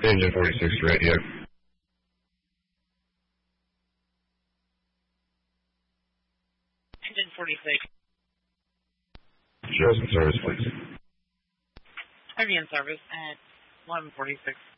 Engine 46 radio. Engine 46. Show some service, please. Heavy in service at 1146.